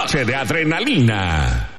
Noche de adrenalina.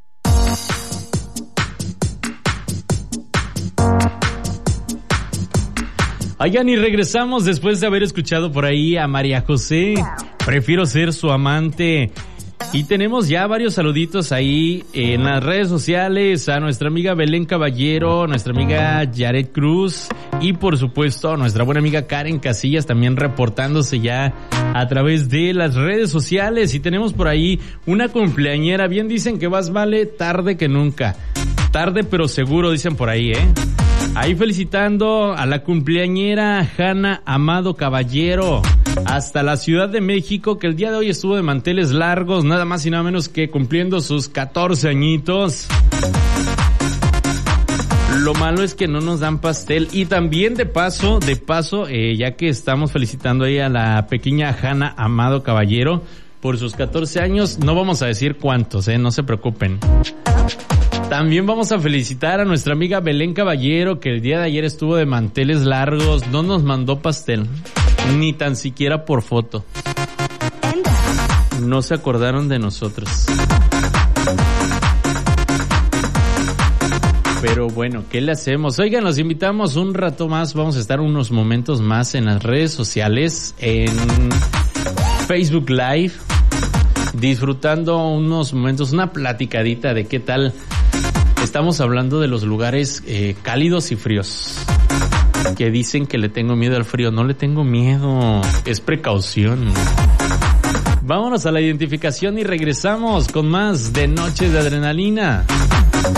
Oigan, y regresamos después de haber escuchado por ahí a María José. Prefiero ser su amante. Y tenemos ya varios saluditos ahí en las redes sociales a nuestra amiga Belén Caballero, nuestra amiga Yaret Cruz y por supuesto nuestra buena amiga Karen Casillas también reportándose ya a través de las redes sociales. Y tenemos por ahí una cumpleañera, bien dicen que más vale tarde que nunca. Tarde pero seguro dicen por ahí, Ahí felicitando a la cumpleañera Hanna Amado Caballero, hasta la Ciudad de México, que el día de hoy estuvo de manteles largos, nada más y nada menos que cumpliendo sus 14 añitos. Lo malo es que no nos dan pastel. Y también de paso, ya que estamos felicitando ahí a la pequeña Hanna Amado Caballero por sus 14 años, no vamos a decir cuántos, no se preocupen. También vamos a felicitar a nuestra amiga Belén Caballero, que el día de ayer estuvo de manteles largos, no nos mandó pastel, ni tan siquiera por foto. No se acordaron de nosotros. Pero bueno, ¿qué le hacemos? Oigan, los invitamos un rato más, vamos a estar unos momentos más en las redes sociales, en Facebook Live, disfrutando unos momentos, una platicadita de qué tal. Estamos hablando de los lugares cálidos y fríos. Que dicen que le tengo miedo al frío. No le tengo miedo, es precaución. Vámonos a la identificación y regresamos con más de Noche de Adrenalina.